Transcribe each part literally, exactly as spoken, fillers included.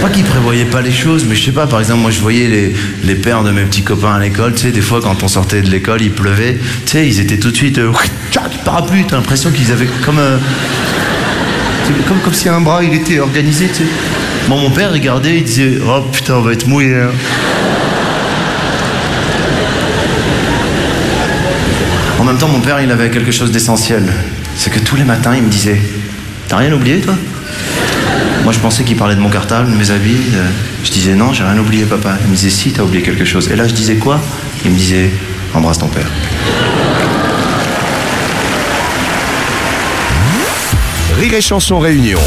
pas qu'ils prévoyaient pas les choses, mais je sais pas, par exemple, moi je voyais les, les pères de mes petits copains à l'école, tu sais, des fois quand on sortait de l'école, il pleuvait, tu sais, ils étaient tout de suite, euh, parapluie, t'as l'impression qu'ils avaient comme, euh, comme, comme si un bras, il était organisé, tu sais. Bon, mon père regardait, il disait, oh putain, on va être mouillé, hein. En même temps, mon père, il avait quelque chose d'essentiel. C'est que tous les matins, il me disait, t'as rien oublié, toi? Moi, je pensais qu'il parlait de mon cartable, de mes habits. De... Je disais, non, j'ai rien oublié, papa. Il me disait, si, t'as oublié quelque chose. Et là, je disais quoi? Il me disait, embrasse ton père. Rire et Chanson Réunion.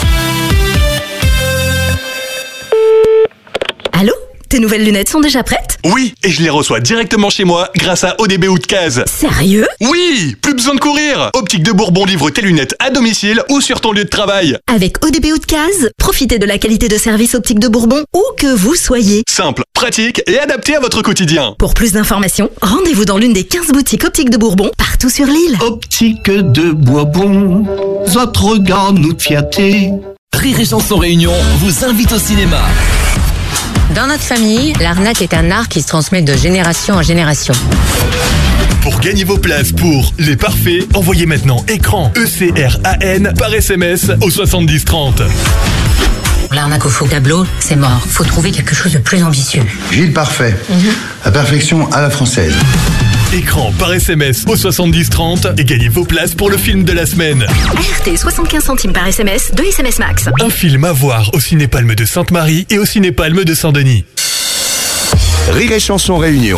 Allô? Tes nouvelles lunettes sont déjà prêtes? Oui, et je les reçois directement chez moi grâce à O D B Oudcase. Sérieux? Oui, plus besoin de courir. Optique de Bourbon livre tes lunettes à domicile ou sur ton lieu de travail. Avec O D B Oudcase, profitez de la qualité de service Optique de Bourbon où que vous soyez. Simple, pratique et adapté à votre quotidien. Pour plus d'informations, rendez-vous dans l'une des quinze boutiques Optique de Bourbon partout sur l'île. Optique de Bourbon, votre regard nous fierté. Rire et Chanson Réunion vous invite au cinéma. Dans notre famille, l'arnaque est un art qui se transmet de génération en génération. Pour gagner vos places pour Les Parfaits, envoyez maintenant écran E C R A N par S M S au soixante-dix trente. L'arnaque au faux tableau, c'est mort. Faut trouver quelque chose de plus ambitieux. Gilles Parfait, mm-hmm. La perfection à la française. Écran par S M S au soixante-dix trente et gagnez vos places pour le film de la semaine. R T, soixante-quinze centimes par S M S, deux S M S max. Un film à voir au Ciné-Palme de Sainte-Marie et au Ciné-Palme de Saint-Denis. Rire et Chanson Réunion.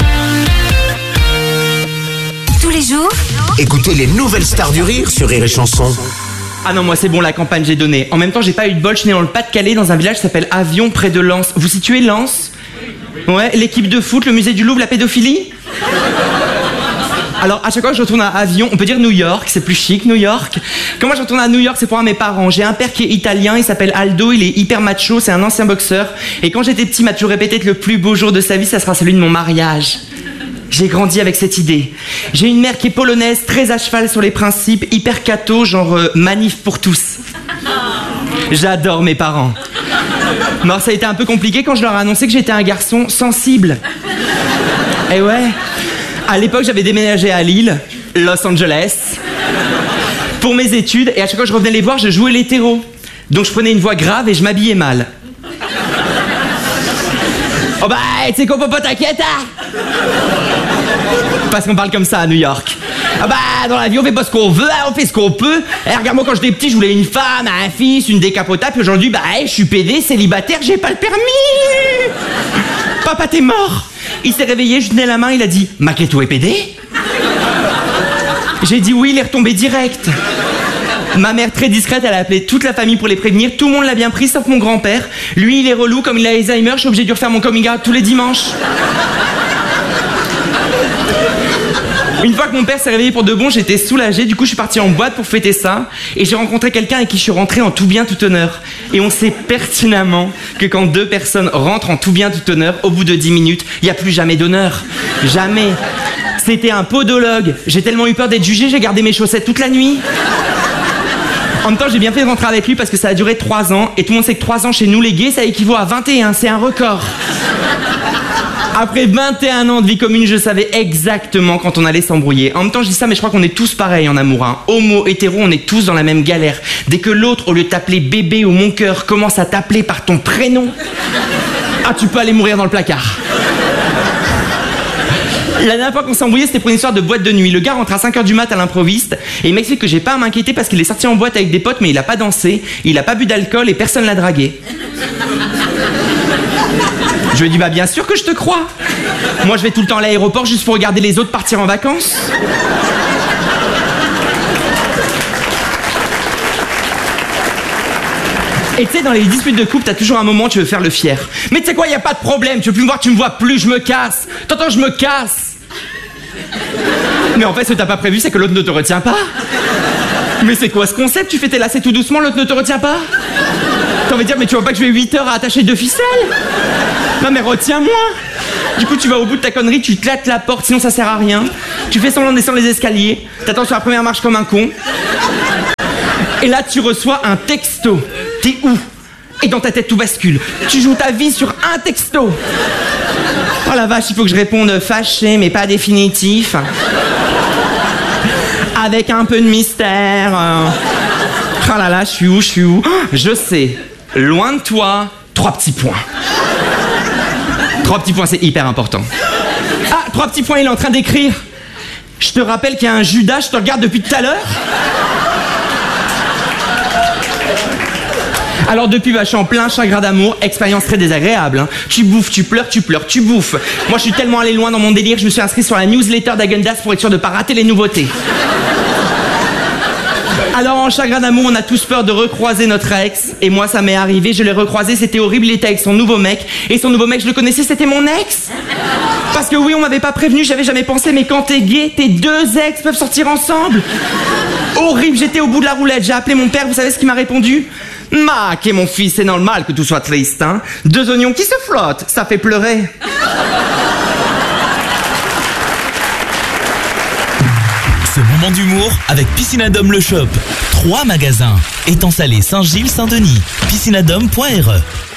Tous les jours, écoutez les nouvelles stars du rire sur Rire et Chanson. Ah non, moi c'est bon, la campagne j'ai donné. En même temps, j'ai pas eu de bol, je suis né dans le Pas-de-Calais, dans un village qui s'appelle Avion, près de Lens. Vous situez Lens? Ouais, l'équipe de foot, le musée du Louvre, la pédophilie? Alors, à chaque fois que je retourne à Avion, on peut dire New York, c'est plus chic, New York. Quand moi je retourne à New York, c'est pour un de mes parents. J'ai un père qui est italien, il s'appelle Aldo, il est hyper macho, c'est un ancien boxeur. Et quand j'étais petit, il m'a toujours répété que le plus beau jour de sa vie, ça sera celui de mon mariage. J'ai grandi avec cette idée. J'ai une mère qui est polonaise, très à cheval sur les principes, hyper catho, genre euh, manif pour tous. J'adore mes parents. Mais alors ça a été un peu compliqué quand je leur ai annoncé que j'étais un garçon sensible. Eh ouais. À l'époque, j'avais déménagé à Lille, Los Angeles, pour mes études, et à chaque fois que je revenais les voir, je jouais l'hétéro. Donc je prenais une voix grave et je m'habillais mal. Oh bah, tu sais quoi, popo, t'inquiète, hein? Parce qu'on parle comme ça à New York. Ah bah, dans la vie, on fait pas ce qu'on veut, hein, on fait ce qu'on peut. Eh, regarde-moi, quand j'étais petit, je voulais une femme, un fils, une décapotable, puis aujourd'hui, bah, je suis pédé, célibataire, j'ai pas le permis. Papa, t'es mort. Il s'est réveillé, je tenais la main, il a dit, Maquetto est pédé? J'ai dit oui, il est retombé direct. Ma mère, très discrète, elle a appelé toute la famille pour les prévenir. Tout le monde l'a bien pris, sauf mon grand-père. Lui, il est relou, comme il a Alzheimer, je suis obligé de lui refaire mon coming out tous les dimanches. Une fois que mon père s'est réveillé pour de bon, j'étais soulagé. Du coup, je suis parti en boîte pour fêter ça. Et j'ai rencontré quelqu'un avec qui je suis rentré en tout bien, tout honneur. Et on sait pertinemment que quand deux personnes rentrent en tout bien, tout honneur, au bout de dix minutes, il n'y a plus jamais d'honneur. Jamais. C'était un podologue. J'ai tellement eu peur d'être jugé, j'ai gardé mes chaussettes toute la nuit. En même temps, j'ai bien fait de rentrer avec lui parce que ça a duré trois ans. Et tout le monde sait que trois ans chez nous, les gays, ça équivaut à vingt et un. C'est un record. Après vingt et un ans de vie commune, je savais exactement quand on allait s'embrouiller. En même temps, je dis ça, mais je crois qu'on est tous pareils en amour. Hein. Homo, hétéro, on est tous dans la même galère. Dès que l'autre, au lieu de t'appeler bébé ou mon cœur, commence à t'appeler par ton prénom, ah, tu peux aller mourir dans le placard. La dernière fois qu'on s'est embrouillé, c'était pour une histoire de boîte de nuit. Le gars rentre à cinq heures du mat à l'improviste et il m'explique que j'ai pas à m'inquiéter parce qu'il est sorti en boîte avec des potes, mais il a pas dansé, il a pas bu d'alcool et personne l'a dragué. Je lui ai dit, bah bien sûr que je te crois. Moi, je vais tout le temps à l'aéroport juste pour regarder les autres partir en vacances. Et tu sais, dans les disputes de couple, t'as toujours un moment où tu veux faire le fier. Mais tu sais quoi, y a pas de problème, tu veux plus me voir, tu me vois plus, je me casse. T'entends, je me casse. Mais en fait, ce que t'as pas prévu, c'est que l'autre ne te retient pas. Mais c'est quoi ce concept? Tu fais tes lacets tout doucement, l'autre ne te retient pas? T'as envie de dire, mais tu vois pas que je vais huit heures à attacher deux ficelles? Non mais retiens-moi. Du coup, tu vas au bout de ta connerie, tu claques la porte, sinon ça sert à rien. Tu fais semblant de descendre les escaliers, t'attends sur la première marche comme un con. Et là, tu reçois un texto. T'es où? et dans ta tête tout bascule. Tu joues ta vie sur un texto. Oh la vache, il faut que je réponde fâché mais pas définitif. Avec un peu de mystère. Oh là là, je suis où, je suis où? Je sais, loin de toi, trois petits points. Trois petits points, c'est hyper important. Ah, trois petits points, il est en train d'écrire. Je te rappelle qu'il y a un Judas, je te regarde depuis tout à l'heure. Alors depuis, bah, je suis en plein chagrin d'amour, expérience très désagréable. Hein. Tu bouffes, tu pleures, tu pleures, tu bouffes. Moi, je suis tellement allé loin dans mon délire, je me suis inscrit sur la newsletter d'Agendas pour être sûr de pas rater les nouveautés. Alors en chagrin d'amour, on a tous peur de recroiser notre ex. Et moi, ça m'est arrivé, je l'ai recroisé, c'était horrible, il était avec son nouveau mec. Et son nouveau mec, je le connaissais, c'était mon ex. Parce que oui, on m'avait pas prévenu, j'avais jamais pensé, mais quand t'es gay, tes deux ex peuvent sortir ensemble. Horrible, j'étais au bout de la roulette, j'ai appelé mon père, vous savez ce qu'il m'a répondu? Mac, et mon fils, c'est normal que tout soit triste, hein. Deux oignons qui se flottent, ça fait pleurer. Ce moment d'humour avec Piscinadome Le Shop. Trois magasins. Étang Salé, Saint-Gilles, Saint-Denis. piscinadome point r e